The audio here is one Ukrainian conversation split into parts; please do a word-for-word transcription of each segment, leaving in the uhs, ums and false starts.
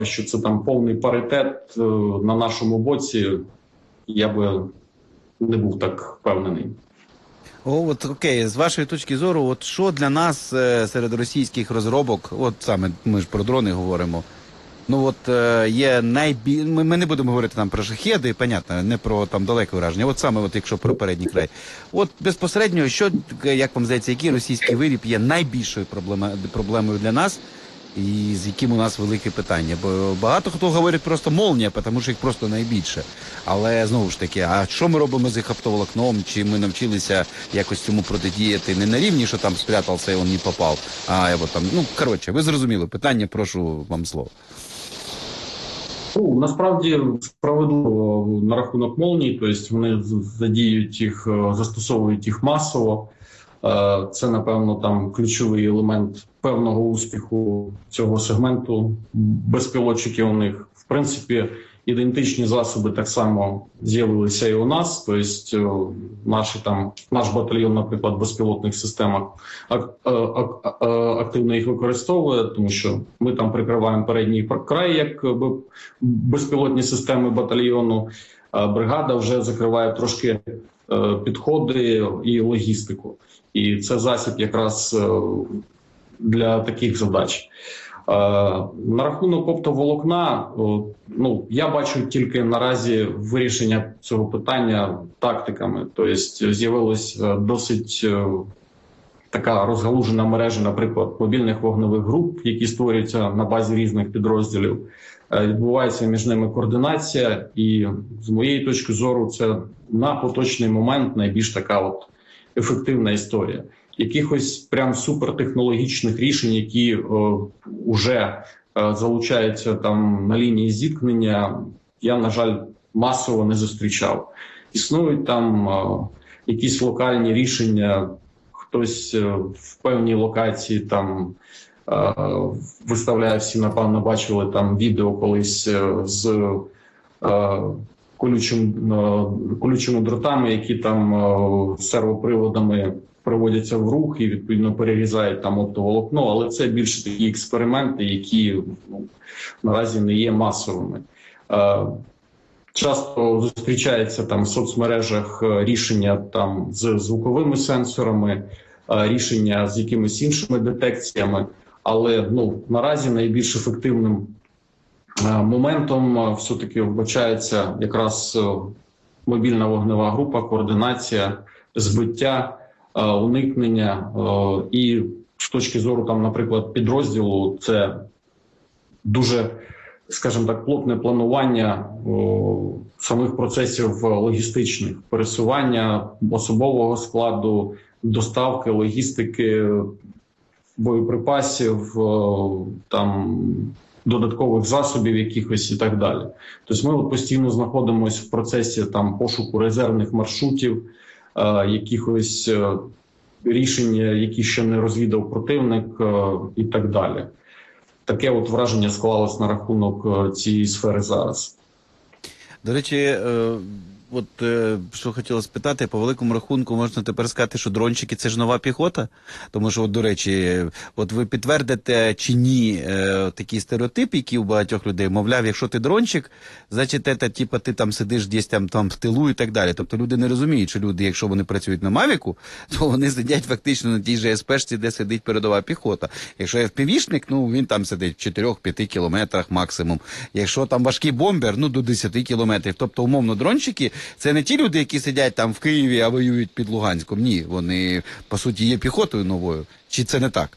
що це там повний паритет на нашому боці, я би не був так впевнений. О, от окей, з вашої точки зору, от що для нас е, серед російських розробок, от саме ми ж про дрони говоримо, ну от е, є найбіль... Ми, ми не будемо говорити там про шахеди, понятно, не про там далеке враження, от саме от якщо про передній край. От безпосередньо, що, як вам здається, який російський виріб є найбільшою проблема, проблемою для нас, і з яким у нас велике питання? Бо багато хто говорить просто молнія, тому що їх просто найбільше. Але знову ж таки, а що ми робимо з їх оптоволокном? Чи ми навчилися якось цьому протидіяти не на рівні, що там спрятався і він не попав, а от там, ну, коротше, ви зрозуміли, питання, прошу вам слово. Ну, насправді справедливо на рахунок молній, тобто вони задіють їх, застосовують їх масово. Це, напевно, там ключовий елемент певного успіху цього сегменту. Безпілотчики у них, в принципі, ідентичні засоби так само з'явилися і у нас. Тобто наші, там, наш батальйон, наприклад, в безпілотних системах активно їх використовує, тому що ми там прикриваємо передній край як безпілотні системи батальйону. Бригада вже закриває трошки підходи і логістику. І це засіб якраз для таких задач. На рахунок оптоволокна, ну, я бачу тільки наразі вирішення цього питання тактиками. Тобто з'явилась досить така розгалужена мережа, наприклад, мобільних вогневих груп, які створюються на базі різних підрозділів. Відбувається між ними координація, і з моєї точки зору це на поточний момент найбільш така от ефективна історія. Якихось прям супертехнологічних рішень, які вже е, залучаються там на лінії зіткнення, я, на жаль, масово не зустрічав. Існують там е, якісь локальні рішення, хтось е, в певній локації там е, виставляє, всі, напевно, бачили там відео колись е, з е, колючим, е, колючими дротами, які там е, сервоприводами приводяться в рух і, відповідно, перерізають там оптоволокно, але це більше такі експерименти, які, ну, наразі не є масовими. Е, часто зустрічається там в соцмережах рішення там з звуковими сенсорами, е, рішення з якимись іншими детекціями, але, ну, наразі найбільш ефективним е, моментом е, все-таки вбачається якраз е, мобільна вогнева група, координація, збиття, уникнення, і з точки зору там, наприклад, підрозділу, це дуже, скажімо так, плотне планування самих процесів логістичних, пересування особового складу, доставки, логістики, боєприпасів, там додаткових засобів якихось і так далі. Тобто ми от постійно знаходимося в процесі там пошуку резервних маршрутів, якихось рішення, які ще не розвідав противник, і так далі. Таке от враження склалось на рахунок цієї сфери зараз. До речі, от що хотіла спитати, по великому рахунку можна тепер сказати, що дрончики – це ж нова піхота? Тому що, от, до речі, от ви підтвердите чи ні е, такий стереотип, який у багатьох людей, мовляв, якщо ти дрончик, значить, це, типу, ти там сидиш десь там, там в тилу і так далі. Тобто люди не розуміють, що люди, якщо вони працюють на Мавіку, то вони сидять фактично на тій же ес-пешці, де сидить передова піхота. Якщо еф пі ві-шник, ну, він там сидить в чотирьох-п'яти кілометрах максимум. Якщо там важкий бомбер, ну, до десяти кілометрів. Тобто, умовно, дрончики – це не ті люди, які сидять там в Києві, а воюють під Луганськом. Ні, вони, по суті, є піхотою новою. Чи це не так?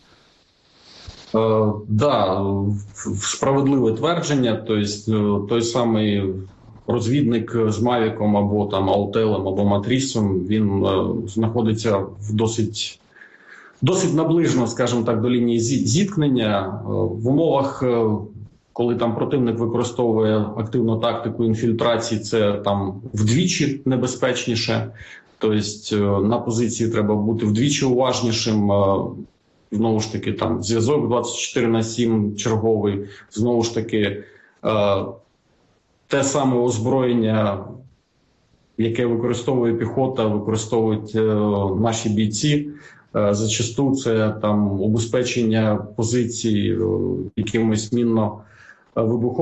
Так, е, да, справедливе твердження. Тобто, той самий розвідник з Мавіком або там Алтелем, або Матрісом, він е, знаходиться в досить, досить наближено, скажімо так, до лінії зіткнення. Е, в умовах, е, коли там противник використовує активну тактику інфільтрації, це там вдвічі небезпечніше. Тобто на позиції треба бути вдвічі уважнішим. Знову ж таки, там зв'язок двадцять чотири на сім черговий. Знову ж таки, те саме озброєння, яке використовує піхота, використовують наші бійці. Зачасту це там убезпечення позицій якимось мінно вибухових